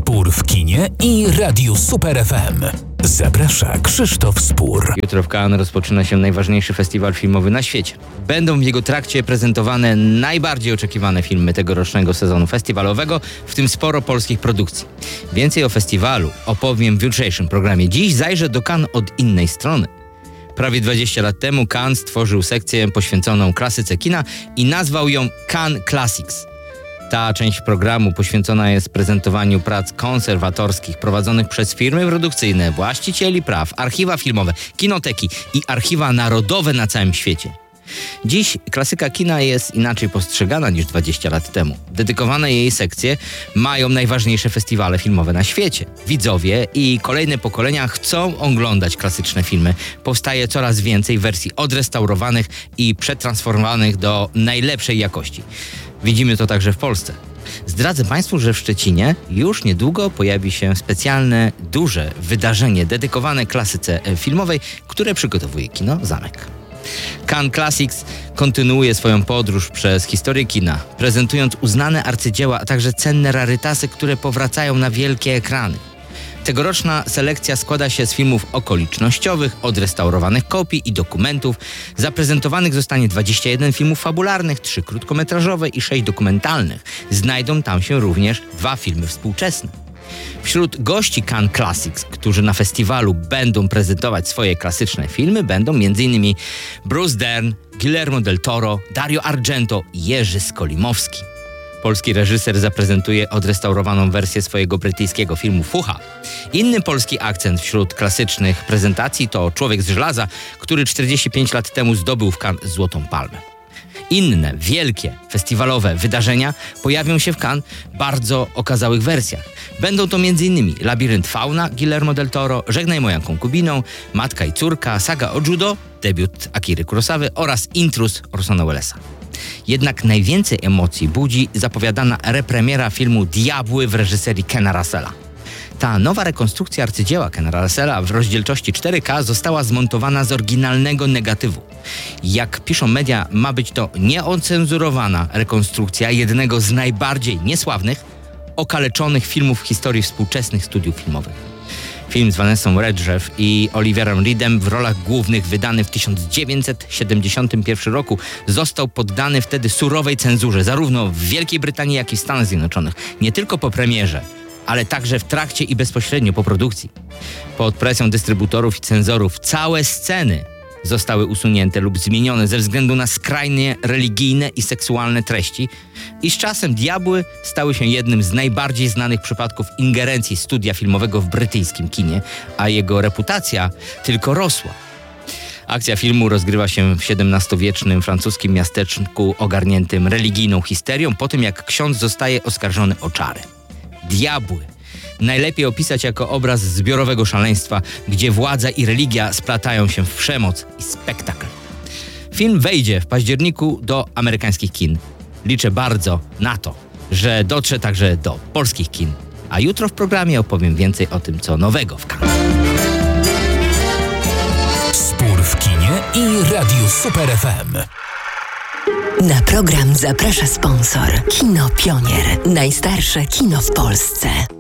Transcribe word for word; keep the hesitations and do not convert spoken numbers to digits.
Spór w kinie i Radiu Super F M. Zaprasza Krzysztof Spór. Jutro w Cannes rozpoczyna się najważniejszy festiwal filmowy na świecie. Będą w jego trakcie prezentowane najbardziej oczekiwane filmy tegorocznego sezonu festiwalowego, w tym sporo polskich produkcji. Więcej o festiwalu opowiem w jutrzejszym programie. Dziś zajrzę do Cannes od innej strony. Prawie dwadzieścia lat temu Cannes stworzył sekcję poświęconą klasyce kina i nazwał ją Cannes Classics. Ta część programu poświęcona jest prezentowaniu prac konserwatorskich prowadzonych przez firmy produkcyjne, właścicieli praw, archiwa filmowe, kinoteki i archiwa narodowe na całym świecie. Dziś klasyka kina jest inaczej postrzegana niż dwadzieścia lat temu. Dedykowane jej sekcje mają najważniejsze festiwale filmowe na świecie. Widzowie i kolejne pokolenia chcą oglądać klasyczne filmy. Powstaje coraz więcej wersji odrestaurowanych i przetransformowanych do najlepszej jakości. Widzimy to także w Polsce. Zdradzę Państwu, że w Szczecinie już niedługo pojawi się specjalne, duże wydarzenie dedykowane klasyce filmowej, które przygotowuje kino Zamek. Cannes Classics kontynuuje swoją podróż przez historię kina, prezentując uznane arcydzieła, a także cenne rarytasy, które powracają na wielkie ekrany. Tegoroczna selekcja składa się z filmów okolicznościowych, odrestaurowanych kopii i dokumentów. Zaprezentowanych zostanie dwadzieścia jeden filmów fabularnych, trzy krótkometrażowe i sześć dokumentalnych. Znajdą tam się również dwa filmy współczesne. Wśród gości Cannes Classics, którzy na festiwalu będą prezentować swoje klasyczne filmy, będą m.in. Bruce Dern, Guillermo del Toro, Dario Argento i Jerzy Skolimowski. Polski reżyser zaprezentuje odrestaurowaną wersję swojego brytyjskiego filmu Fucha. Inny polski akcent wśród klasycznych prezentacji to Człowiek z żelaza, który czterdzieści pięć lat temu zdobył w Cannes Złotą Palmę. Inne, wielkie, festiwalowe wydarzenia pojawią się w Cannes w bardzo okazałych wersjach. Będą to m.in. Labirynt Fauna Guillermo del Toro, Żegnaj moją konkubinę, Matka i córka, Saga o judo, debiut Akiry Kurosawy oraz Intruz Orsona Wellesa. Jednak najwięcej emocji budzi zapowiadana repremiera filmu Diabły w reżyserii Kena Russella. Ta nowa rekonstrukcja arcydzieła Kena Russella w rozdzielczości cztery K została zmontowana z oryginalnego negatywu. Jak piszą media, ma być to nieocenzurowana rekonstrukcja jednego z najbardziej niesławnych, okaleczonych filmów w historii współczesnych studiów filmowych. Film z Vanessą Redgrave i Oliverem Reedem w rolach głównych, wydany w tysiąc dziewięćset siedemdziesiątym pierwszym roku, został poddany wtedy surowej cenzurze, zarówno w Wielkiej Brytanii, jak i w Stanach Zjednoczonych. Nie tylko po premierze, ale także w trakcie i bezpośrednio po produkcji. Pod presją dystrybutorów i cenzorów całe sceny zostały usunięte lub zmienione ze względu na skrajnie religijne i seksualne treści i z czasem Diabły stały się jednym z najbardziej znanych przypadków ingerencji studia filmowego w brytyjskim kinie, a jego reputacja tylko rosła. Akcja filmu rozgrywa się w siedemnastowiecznym francuskim miasteczku ogarniętym religijną histerią po tym, jak ksiądz zostaje oskarżony o czary. Diabły najlepiej opisać jako obraz zbiorowego szaleństwa, gdzie władza i religia splatają się w przemoc i spektakl. Film wejdzie w październiku do amerykańskich kin. Liczę bardzo na to, że dotrze także do polskich kin. A jutro w programie opowiem więcej o tym, co nowego w Cannes. Spór w kinie i Radiu Super F M. Na program zaprasza sponsor Kino Pionier. Najstarsze kino w Polsce.